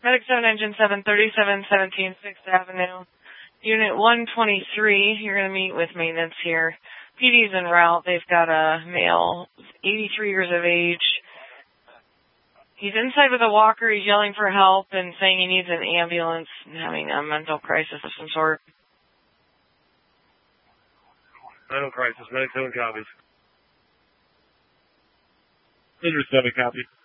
Medic 7, Engine 7, 3717 6th Avenue. Unit 123, you're going to meet with maintenance here. PD's en route. They've got a male, 83 years of age. He's inside with a walker. He's yelling for help and saying he needs an ambulance and having a mental crisis of some sort. Mental crisis. Medic 7 copies. Injured 7 copy.